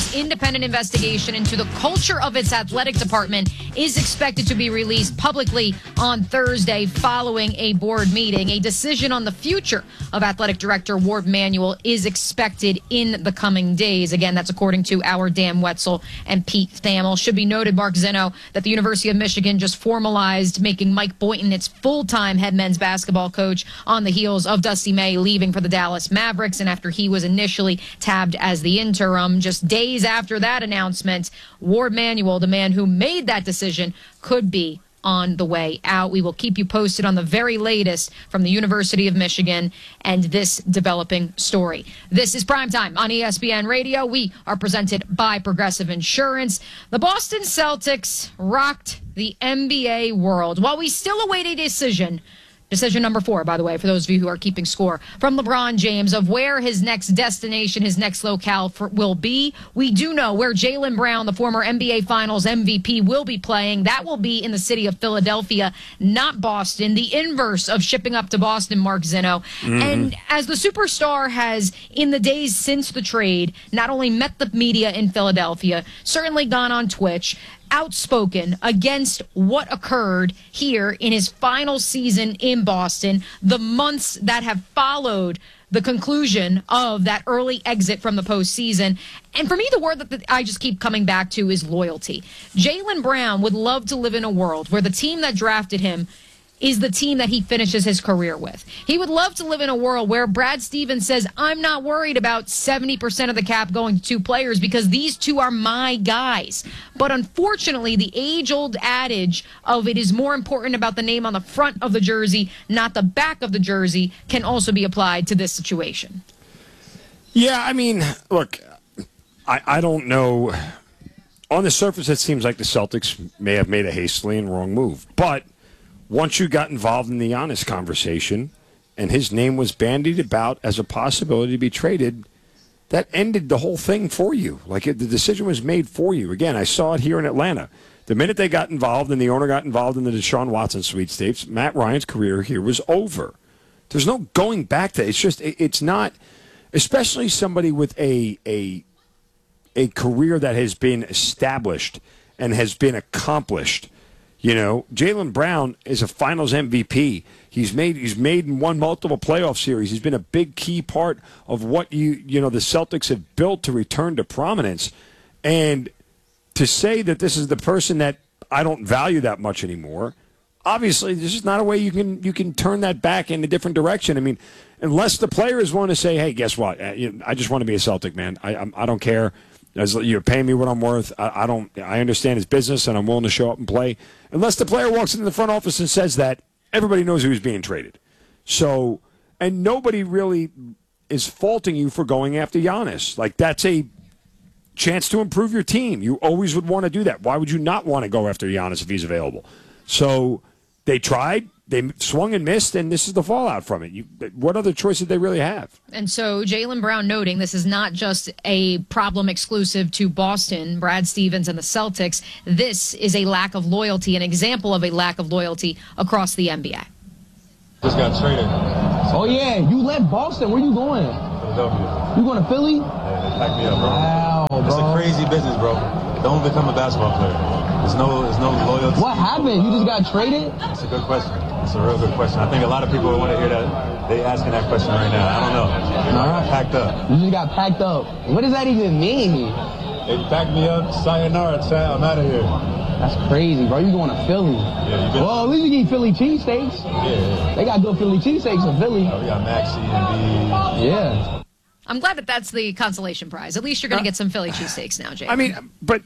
NBA's independent investigation into the culture of its athletic department is expected to be released publicly on Thursday following a board meeting. A decision on the future of athletic director Warde Manuel is expected in the coming days. Again, that's according to our Dan Wetzel and Pete Thamel. Should be noted, Mark Zinno, that the University of Michigan just formalized making Mike Boynton its full-time head men's basketball coach on the heels of Dusty May leaving for the Dallas Mavericks, and after he was initially tabbed as the interim. Just days after that announcement, Warde Manuel, the man who made that decision, could be on the way out. We will keep you posted on the very latest from the University of Michigan and this developing story. This is Primetime on ESPN Radio. We are presented by Progressive Insurance. The Boston Celtics rocked the NBA world while we still await a decision number 4, by the way, for those of you who are keeping score, from LeBron James of where his next destination, his next locale will be. We do know where Jaylen Brown, the former NBA Finals MVP, will be playing. That will be in the city of Philadelphia, not Boston. The inverse of shipping up to Boston, Mark Zinno. And as the superstar has, in the days since the trade, not only met the media in Philadelphia, certainly gone on Twitch, outspoken against what occurred here in his final season in Boston, the months that have followed the conclusion of that early exit from the postseason. And for me, the word that I just keep coming back to is loyalty. Jaylen Brown would love to live in a world where the team that drafted him is the team that he finishes his career with. He would love to live in a world where Brad Stevens says, I'm not worried about 70% of the cap going to 2 players because these 2 are my guys. But unfortunately, the age-old adage of it is more important about the name on the front of the jersey, not the back of the jersey, can also be applied to this situation. Yeah, I mean, look, I don't know. On the surface, it seems like the Celtics may have made a hastily and wrong move. But once you got involved in the Giannis conversation and his name was bandied about as a possibility to be traded, that ended the whole thing for you. Like, the decision was made for you. Again, I saw it here in Atlanta. The minute they got involved and the owner got involved in the Deshaun Watson sweepstakes, Matt Ryan's career here was over. There's no going back to it. It's just, it's not, especially somebody with a career that has been established and has been accomplished. You know, Jaylen Brown is a Finals MVP. He's made and won multiple playoff series. He's been a big key part of what the Celtics have built to return to prominence. And to say that this is the person that I don't value that much anymore, obviously this is not a way you can turn that back in a different direction. I mean, unless the players want to say, hey, guess what? I just want to be a Celtic, man. I don't care. You're paying me what I'm worth. I understand it's business, and I'm willing to show up and play. Unless the player walks into the front office and says that, everybody knows who's being traded. So, and nobody really is faulting you for going after Giannis. Like, that's a chance to improve your team. You always would want to do that. Why would you not want to go after Giannis if he's available? So they tried. They swung and missed, and this is the fallout from it. What other choice did they really have? And so Jaylen Brown noting this is not just a problem exclusive to Boston, Brad Stevens, and the Celtics. This is a lack of loyalty, an example of a lack of loyalty across the NBA. Just got traded. Oh, yeah. You left Boston. Where you going? Philadelphia. You going to Philly? Yeah, they packed me up, bro. Wow, bro. It's a crazy business, bro. Don't become a basketball player. There's no loyalty. What happened? You just got traded? It's a good question. It's a real good question. I think a lot of people want to hear that. They asking that question right now. I don't know. I got packed up. You just got packed up. What does that even mean? They packed me up. Sayonara, chat. I'm out of here. That's crazy, bro. You going to Philly? Yeah, well, at least you eat Philly cheesesteaks. Yeah. They got good Philly cheesesteaks in Philly. We got Maxi and B. Yeah. I'm glad that that's the consolation prize. At least you're going to get some Philly cheesesteaks now, Jay. I mean, but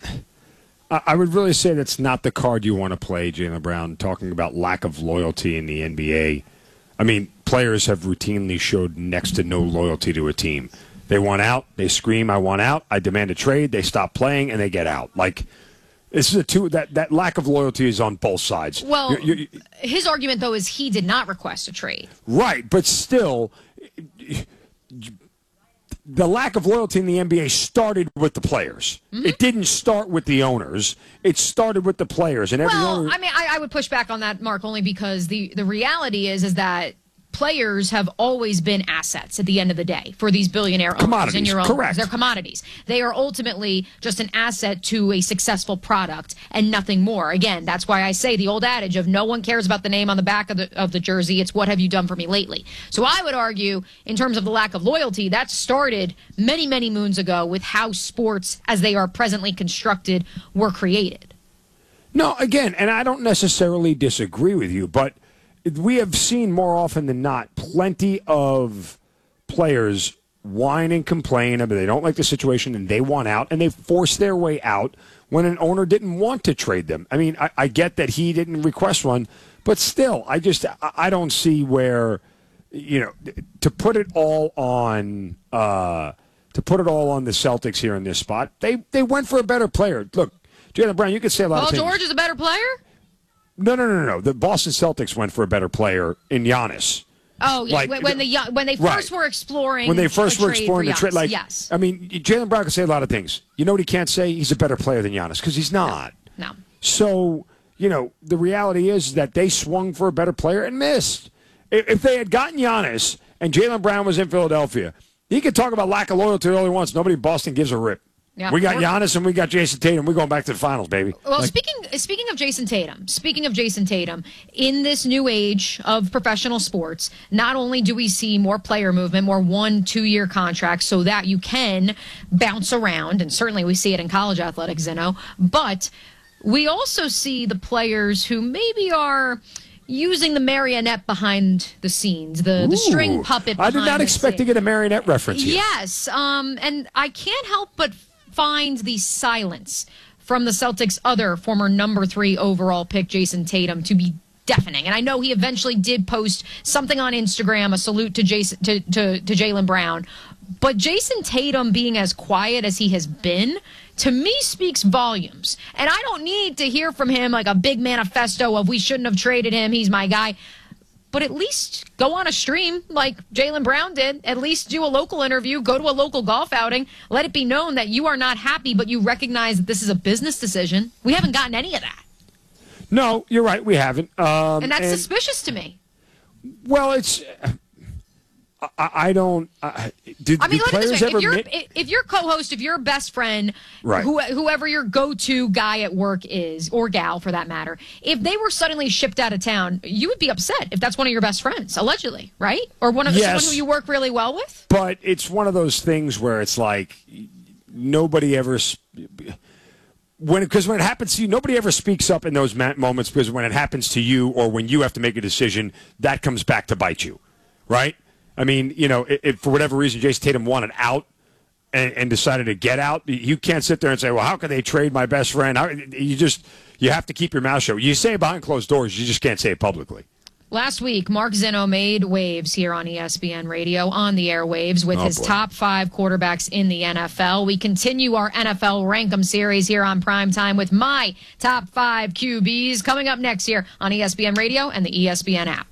I would really say that's not the card you want to play, Jaylen Brown, talking about lack of loyalty in the NBA. I mean, players have routinely showed next to no loyalty to a team. They want out, they scream, I want out, I demand a trade, they stop playing, and they get out. Like, this is that lack of loyalty is on both sides. Well, his argument, though, is he did not request a trade. Right, but still, the lack of loyalty in the NBA started with the players. Mm-hmm. It didn't start with the owners. It started with the players. And every owner... I mean, I would push back on that, Mark, only because the reality is that players have always been assets at the end of the day for these billionaire owners. Commodities, In your own correct. words. They're commodities. They are ultimately just an asset to a successful product and nothing more. Again, that's why I say the old adage of no one cares about the name on the back of the jersey. It's what have you done for me lately. So I would argue, in terms of the lack of loyalty, that started many, many moons ago with how sports, as they are presently constructed, were created. No, again, and I don't necessarily disagree with you, but we have seen more often than not plenty of players whine and complain about they don't like the situation and they want out, and they force their way out when an owner didn't want to trade them. I mean, I get that he didn't request one, but still, I don't see where, to put it all on the Celtics here in this spot. They went for a better player. Look, Jaylen Brown, you could say a lot of things. Paul George is a better player? No. The Boston Celtics went for a better player in Giannis. Oh, yeah. When they first were exploring the trade. Yes. I mean, Jaylen Brown could say a lot of things. You know what he can't say? He's a better player than Giannis, because he's not. No. So, the reality is that they swung for a better player and missed. If they had gotten Giannis and Jaylen Brown was in Philadelphia, he could talk about lack of loyalty all he wants. Nobody in Boston gives a rip. Yeah. We got Giannis and we got Jason Tatum. We're going back to the finals, baby. Well, speaking of Jason Tatum, in this new age of professional sports, not only do we see more player movement, more 1-2 year contracts so that you can bounce around, and certainly we see it in college athletics, Zeno, but we also see the players who maybe are using the marionette behind the scenes, the string puppet behind I did not expect to get a marionette reference here. Yes, and I can't help but find the silence from the Celtics' other former number 3 overall pick, Jason Tatum, to be deafening. And I know he eventually did post something on Instagram, a salute to Jaylen Brown. But Jason Tatum being as quiet as he has been, to me, speaks volumes. And I don't need to hear from him like a big manifesto of we shouldn't have traded him, he's my guy. But at least go on a stream like Jaylen Brown did. At least do a local interview. Go to a local golf outing. Let it be known that you are not happy, but you recognize that this is a business decision. We haven't gotten any of that. No, you're right. We haven't. And that's suspicious to me. Well, it's... I don't. Did I mean, look at players this way. ever? If your co-host, if your best friend, right. whoever your go-to guy at work is, or gal for that matter, if they were suddenly shipped out of town, you would be upset if that's one of your best friends, allegedly, right? Or someone who you work really well with. But it's one of those things where it's like nobody ever. Because when it happens to you, nobody ever speaks up in those moments. Because when it happens to you, or when you have to make a decision, that comes back to bite you, right? I mean, if for whatever reason Jason Tatum wanted out and decided to get out, you can't sit there and say, well, how can they trade my best friend? You have to keep your mouth shut. You say it behind closed doors, you just can't say it publicly. Last week, Mark Zeno made waves here on ESPN Radio, on the airwaves, with his top 5 quarterbacks in the NFL. We continue our NFL Rank'em series here on Primetime with my top 5 QBs coming up next year on ESPN Radio and the ESPN app.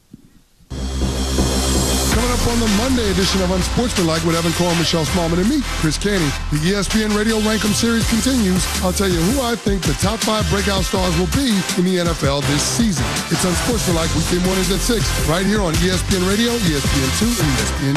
Coming up on the Monday edition of Unsportsmanlike with Evan Cole, Michelle Smallman, and me, Chris Canty. The ESPN Radio Rank'em series continues. I'll tell you who I think the top 5 breakout stars will be in the NFL this season. It's Unsportsmanlike weekday mornings at 6, right here on ESPN Radio, ESPN2, and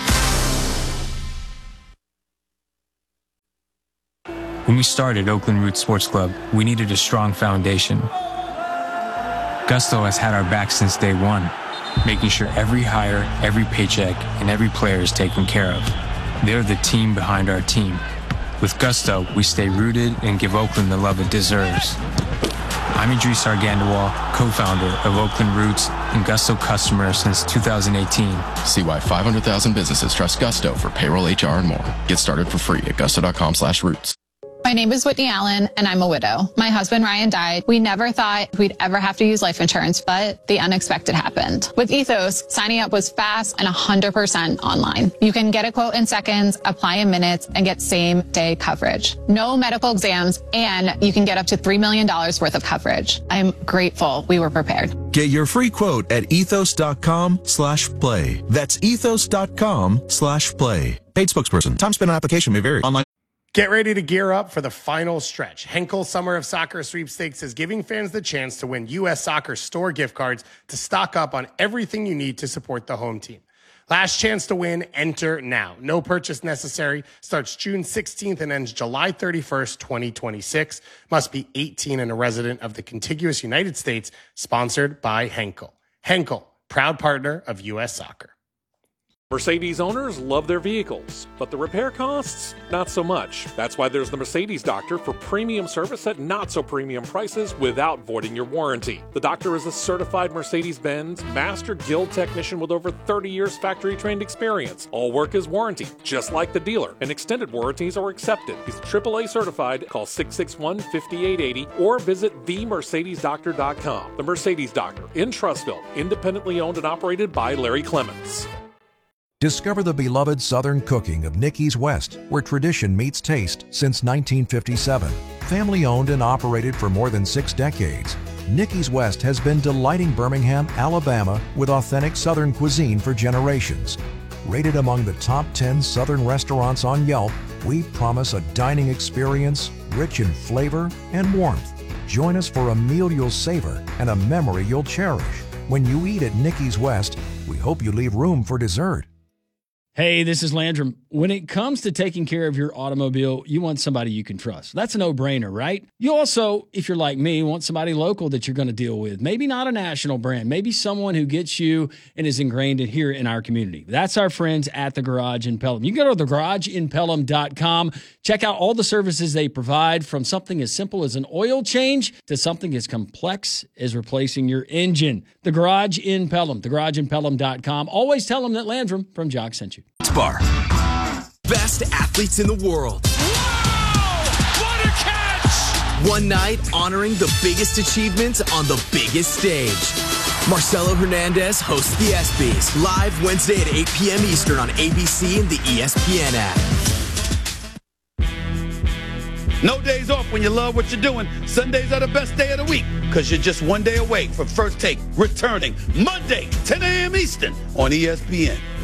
ESPNU. When we started Oakland Roots Sports Club, we needed a strong foundation. Gusto has had our back since day one, making sure every hire, every paycheck, and every player is taken care of. They're the team behind our team. With Gusto, we stay rooted and give Oakland the love it deserves. I'm Idris Argandawal, co-founder of Oakland Roots and Gusto customer since 2018. See why 500,000 businesses trust Gusto for payroll, HR, and more. Get started for free at gusto.com/roots. My name is Whitney Allen, and I'm a widow. My husband, Ryan, died. We never thought we'd ever have to use life insurance, but the unexpected happened. With Ethos, signing up was fast and 100% online. You can get a quote in seconds, apply in minutes, and get same-day coverage. No medical exams, and you can get up to $3 million worth of coverage. I'm grateful we were prepared. Get your free quote at ethos.com/play. That's ethos.com/play. Paid spokesperson. Time spent on application may vary. Online. Get ready to gear up for the final stretch. Henkel Summer of Soccer Sweepstakes is giving fans the chance to win U.S. Soccer store gift cards to stock up on everything you need to support the home team. Last chance to win, enter now. No purchase necessary. Starts June 16th and ends July 31st, 2026. Must be 18 and a resident of the contiguous United States. Sponsored by Henkel. Henkel, proud partner of U.S. Soccer. Mercedes owners love their vehicles, but the repair costs, not so much. That's why there's the Mercedes Doctor for premium service at not so premium prices without voiding your warranty. The Doctor is a certified Mercedes-Benz Master Guild technician with over 30 years factory-trained experience. All work is warranted, just like the dealer, and extended warranties are accepted. He's AAA certified. Call 661-5880 or visit themercedesdoctor.com. The Mercedes Doctor in Trussville, independently owned and operated by Larry Clemens. Discover the beloved Southern cooking of Nicky's West, where tradition meets taste since 1957. Family owned and operated for more than 6 decades, Nicky's West has been delighting Birmingham, Alabama with authentic Southern cuisine for generations. Rated among the top 10 Southern restaurants on Yelp, we promise a dining experience rich in flavor and warmth. Join us for a meal you'll savor and a memory you'll cherish. When you eat at Nicky's West, we hope you leave room for dessert. Hey, this is Landrum. When it comes to taking care of your automobile, you want somebody you can trust. That's a no-brainer, right? You also, if you're like me, want somebody local that you're going to deal with. Maybe not a national brand. Maybe someone who gets you and is ingrained here in our community. That's our friends at The Garage in Pelham. You can go to thegarageinpelham.com. Check out all the services they provide, from something as simple as an oil change to something as complex as replacing your engine. The Garage in Pelham, thegarageinpelham.com. Always tell them that Landrum from Jock sent you. Bar. Best athletes in the world. Whoa! What a catch! One night honoring the biggest achievements on the biggest stage. Marcelo Hernandez hosts the ESPYs live Wednesday at 8 p.m. Eastern on ABC and the ESPN app. No days off when you love what you're doing. Sundays are the best day of the week because you're just one day away from First Take returning Monday, 10 a.m. Eastern on ESPN.